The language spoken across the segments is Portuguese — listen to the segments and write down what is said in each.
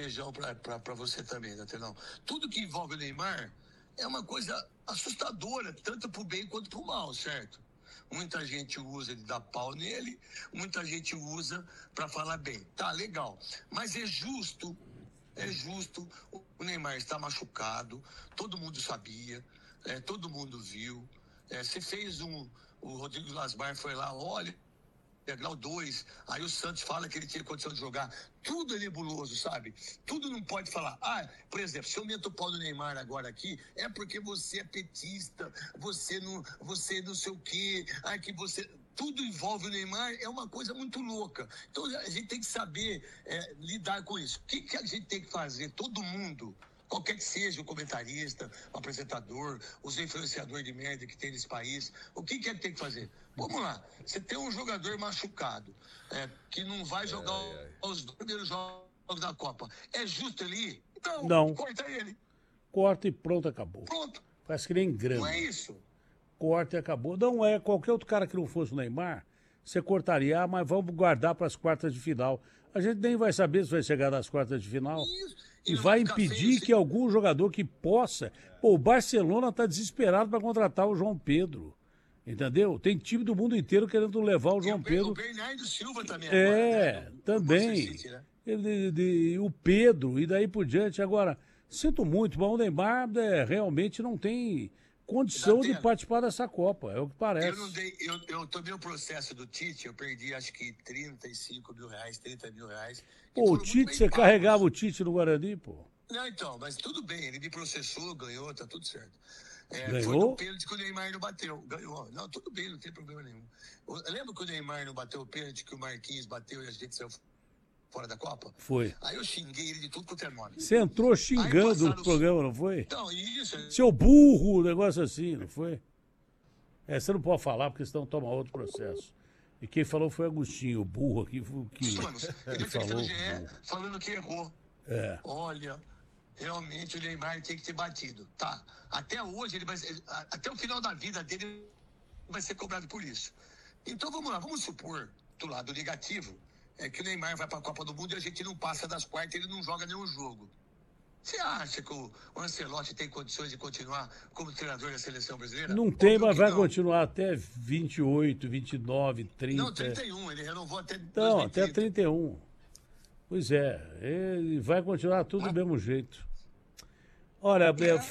beijão pra você também, Natenão. Tudo que envolve o Neymar é uma coisa assustadora, tanto pro bem quanto pro mal, certo? Muita gente usa de dar pau nele, muita gente usa para falar bem. Tá, legal. Mas é justo, o Neymar está machucado, todo mundo sabia, todo mundo viu. Você fez o Rodrigo Lasmar foi lá, olha, grau 2, aí o Santos fala que ele tinha condição de jogar. Tudo é nebuloso, sabe? Tudo não pode falar. Por exemplo, se eu meto o pau do Neymar agora aqui, é porque você é petista, você não sei o quê, que você... Tudo envolve o Neymar, é uma coisa muito louca. Então a gente tem que saber lidar com isso. O que a gente tem que fazer? Todo mundo, qualquer que seja o comentarista, o apresentador, os influenciadores de merda que tem nesse país, o que é que tem que fazer? Vamos lá, você tem um jogador machucado, que não vai jogar os primeiros jogos da Copa. É justo ele ir? Não. Corta ele. Corta e pronto, acabou. Pronto. Parece que nem grana. Não é isso. Corta e acabou. Não é, qualquer outro cara que não fosse o Neymar, você cortaria, mas vamos guardar para as quartas de final. A gente nem vai saber se vai chegar nas quartas de final. Isso. E vai impedir que algum jogador que possa... Pô, o Barcelona está desesperado para contratar o João Pedro. Entendeu? Tem time do mundo inteiro querendo levar o João Pedro. O Bernardo Silva também. Também. City, né? O Pedro, e daí por diante. Agora, sinto muito, mas o Neymar realmente não tem condição de participar dessa Copa, é o que parece. Eu tomei o processo do Tite, eu perdi acho que 35 mil reais, 30 mil reais. Pô, o Tite, você carregava o Tite no Guarani, pô? Não, então, mas tudo bem, ele me processou, ganhou, tá tudo certo. Ganhou? Foi no pênalti que o Neymar não bateu, ganhou. Não, tudo bem, não tem problema nenhum. Lembra que o Neymar não bateu o pênalti que o Marquinhos bateu e a gente saiu fora da Copa? Foi. Aí eu xinguei ele de tudo quanto é nome. Você entrou xingando no programa, não foi? Então, isso. Seu burro, um negócio assim, não foi? Você não pode falar, porque senão toma outro processo. E quem falou foi Agostinho, o burro aqui. Ele falou, falando que errou. Olha, realmente o Neymar tem que ter batido. Tá. Até hoje, até o final da vida dele, ele vai ser cobrado por isso. Então vamos lá, vamos supor, do lado negativo, que o Neymar vai para a Copa do Mundo e a gente não passa das quartas, ele não joga nenhum jogo. Você acha que o Ancelotti tem condições de continuar como treinador da seleção brasileira? Não tem, mas vai continuar até 28, 29, 30. Não, 31, ele renovou até 2030. Não, até 31. Pois ele vai continuar tudo do mesmo jeito. Olha,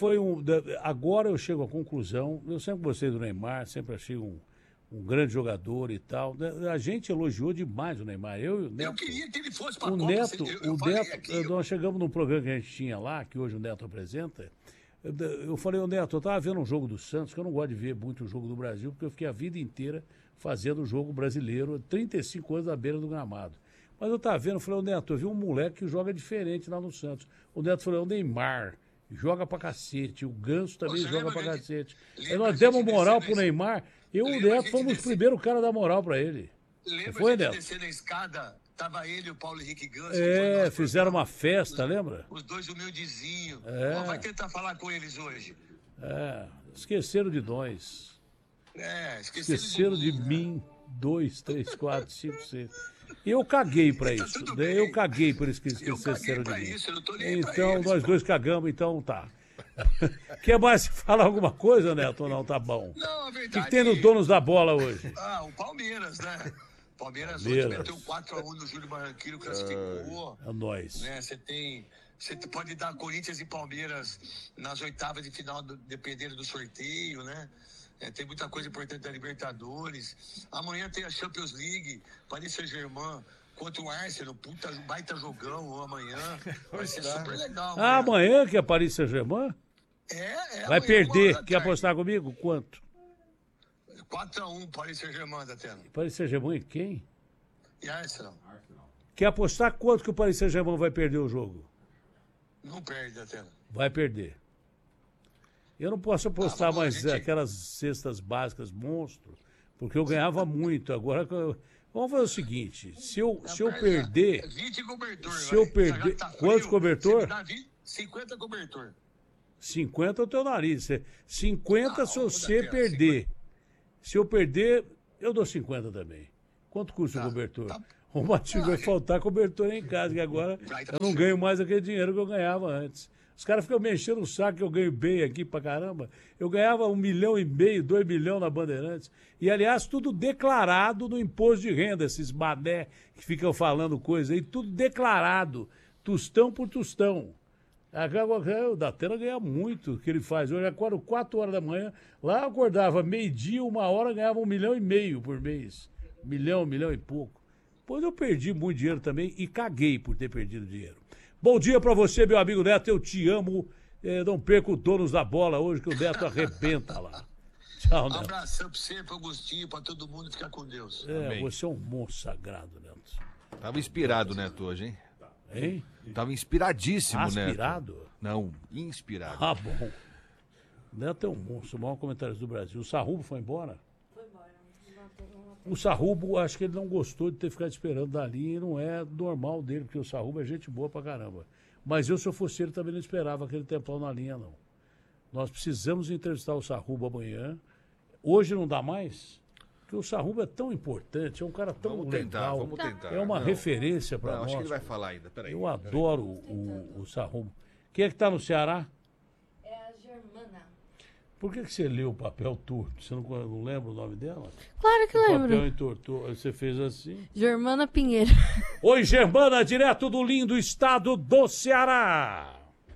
agora eu chego à conclusão, eu sempre gostei do Neymar, sempre achei um grande jogador e tal. A gente elogiou demais o Neymar. Eu e o Neto. Eu queria que ele fosse para a Copa. Nós chegamos num programa que a gente tinha lá, que hoje o Neto apresenta. Eu falei, Neto, eu estava vendo um jogo do Santos, que eu não gosto de ver muito o jogo do Brasil, porque eu fiquei a vida inteira fazendo o jogo brasileiro, 35 anos à beira do gramado. Mas eu estava vendo, eu falei, Neto, eu vi um moleque que joga diferente lá no Santos. O Neto falou, é o Neymar. Joga pra cacete, o Ganso também joga pra cacete. Aí nós demos moral pro Neymar, eu e o Neto fomos os primeiros caras a dar moral pra ele. Lembra foi, de Neto? Descer na escada, tava ele e o Paulo Henrique Ganso. Fizeram uma festa, lembra? Os dois humildezinhos. Vai tentar falar com eles hoje. Esqueceram de nós. Esqueceram de mim. 2, 3, 4, 5, 6. Eu caguei pra isso. Eu caguei por isso que esqueceram de mim. Então, nós dois cagamos, então tá. Quer mais falar alguma coisa, Neto, ou não? Tá bom. Não, a verdade... O que tem no Donos da Bola hoje? O Palmeiras, né? Palmeiras hoje meteu 4-1 no Júlio Barranquilla, classificou. É nóis. Né? Você pode dar Corinthians e Palmeiras nas oitavas de final, dependendo do sorteio, né? Tem muita coisa importante da Libertadores. Amanhã tem a Champions League, Paris Saint-Germain contra o Arsenal. Baita jogão amanhã. Vai ser super legal. Amanhã que é Paris Saint-Germain? Vai perder. Quer apostar comigo? Quanto? 4-1 Paris Saint-Germain, Datena. Paris Saint-Germain e quem? E Arsenal. Quer apostar quanto que o Paris Saint-Germain vai perder o jogo? Não perde, Datena. Vai perder. Eu não posso apostar mais aquelas cestas básicas monstro, porque eu ganhava muito. Agora, vamos fazer o seguinte, se eu perder... 20 cobertor. Se eu perder... Quantos cobertor? 50 cobertor. 50 é o teu nariz. 50 se você perder. 50. Se eu perder, eu dou 50 também. Quanto custa o cobertor? O Matinho vai faltar cobertor em casa, que agora eu não ganho mais aquele dinheiro que eu ganhava antes. Os caras ficam me enchendo o saco que eu ganho bem aqui pra caramba. Eu ganhava 1,5 milhão, 2 milhões na Bandeirantes. E, aliás, tudo declarado no imposto de renda, esses mané que ficam falando coisa aí, tudo declarado, tostão por tostão. O Datena ganha muito o que ele faz. Hoje, acordo 4 horas da manhã, lá eu acordava meio-dia, 1 hora, ganhava 1,5 milhão por mês. 1 milhão e pouco. Depois eu perdi muito dinheiro também e caguei por ter perdido dinheiro. Bom dia pra você, meu amigo Neto, eu te amo. Não perca o Donos da Bola hoje, que o Neto arrebenta lá. Tchau, Neto. Abração pra você, pro Agostinho, pra todo mundo, ficar com Deus. Você é um monstro sagrado, Neto. Tava inspirado, Neto, hoje, hein? Hein? Tava inspiradíssimo, Neto. Aspirado? Não, inspirado. Ah, bom. Neto é um monstro, o maior comentário do Brasil. O Sarrubo foi embora? O Sarrubo, acho que ele não gostou de ter ficado esperando na linha e não é normal dele, porque o Sarrubo é gente boa pra caramba. Mas eu, se eu fosse ele, também não esperava aquele tempão na linha, não. Nós precisamos entrevistar o Sarrubo amanhã. Hoje não dá mais, porque o Sarrubo é tão importante, é um cara tão legal. Vamos tentar. É uma referência pra nós. Acho que ele vai falar ainda, peraí. Eu adoro o Sarrubo. Quem é que tá no Ceará? É a Germana. Por que você leu o papel torto? Você não lembra o nome dela? Claro que O lembro. papel entortou. Você fez assim. Germana Pinheiro. Oi, Germana, direto do lindo estado do Ceará.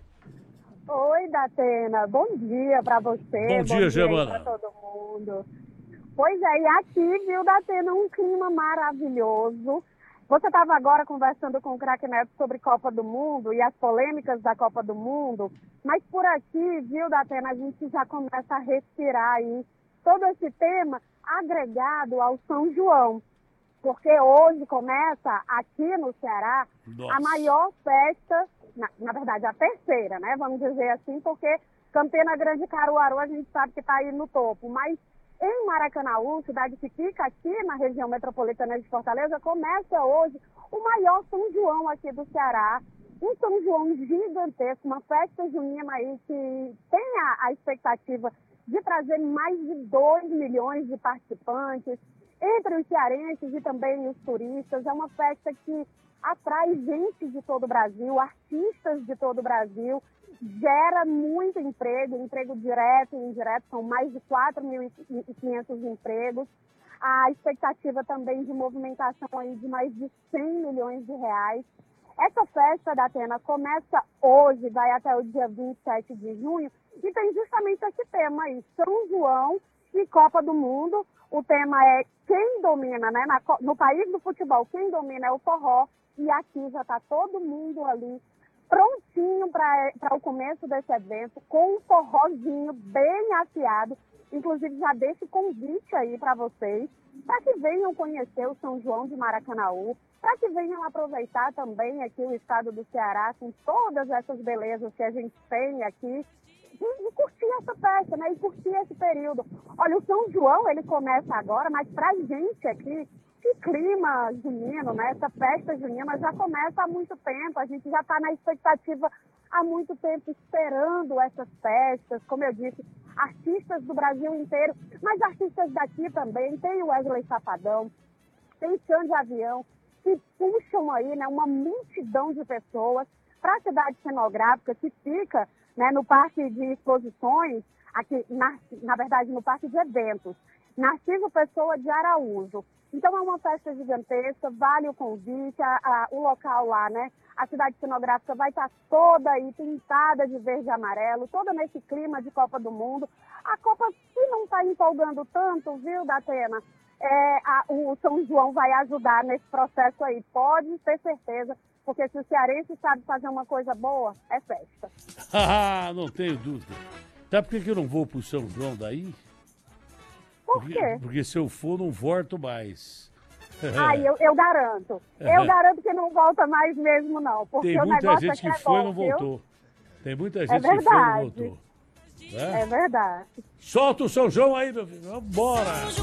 Oi, Datena. Bom dia pra você. Bom dia, Germana. Pra todo mundo. Pois é, e aqui, viu, Datena, um clima maravilhoso. Você estava agora conversando com o Craque Neto sobre Copa do Mundo e as polêmicas da Copa do Mundo, mas por aqui, viu, Datena, a gente já começa a respirar aí todo esse tema agregado ao São João, porque hoje começa aqui no Ceará a maior festa, na verdade a terceira, né, vamos dizer assim, porque Campina Grande e Caruaru a gente sabe que está aí no topo, mas em Maracanaú, cidade que fica aqui na região metropolitana de Fortaleza, começa hoje o maior São João aqui do Ceará. Um São João gigantesco, uma festa junina aí que tem a expectativa de trazer mais de 2 milhões de participantes, entre os cearenses e também os turistas. É uma festa que atrai gente de todo o Brasil, artistas de todo o Brasil, gera muito emprego direto e indireto, são mais de 4.500 empregos. A expectativa também de movimentação aí de mais de 100 milhões de reais. Essa festa da Atena começa hoje, vai até o dia 27 de junho, e tem justamente esse tema aí, São João e Copa do Mundo. O tema é quem domina, né? No país do futebol, quem domina é o forró, e aqui já está todo mundo ali prontinho para o começo desse evento, com um forrozinho bem afiado. Inclusive, já deixo o convite aí para vocês, para que venham conhecer o São João de Maracanaú, para que venham aproveitar também aqui o estado do Ceará, com todas essas belezas que a gente tem aqui, e curtir essa festa, né? E curtir esse período. Olha, o São João, ele começa agora, mas para a gente aqui, esse clima junino, né? Essa festa junina já começa há muito tempo, a gente já está na expectativa há muito tempo, esperando essas festas, como eu disse, artistas do Brasil inteiro, mas artistas daqui também, tem o Wesley Safadão, tem Xande Avião, que puxam aí, né, uma multidão de pessoas para a cidade cenográfica que fica, né, no Parque de Exposições, aqui, na verdade, no Parque de Eventos, Narciso Pessoa de Araújo. Então é uma festa gigantesca, vale o convite, o local lá, né? A cidade cenográfica vai estar toda aí pintada de verde e amarelo, toda nesse clima de Copa do Mundo. A Copa, se não está empolgando tanto, viu, Datena? O São João vai ajudar nesse processo aí, pode ter certeza, porque se o cearense sabe fazer uma coisa boa, é festa. Não tenho dúvida. Sabe por que eu não vou pro São João daí? Por quê? Porque se eu for, não volto mais. Eu garanto. Eu garanto que não volta mais mesmo, não. Porque Tem o muita negócio gente que é foi e bom, não viu? voltou. Tem muita gente que foi e não voltou. É verdade. Solta o São João aí, meu filho. Vambora!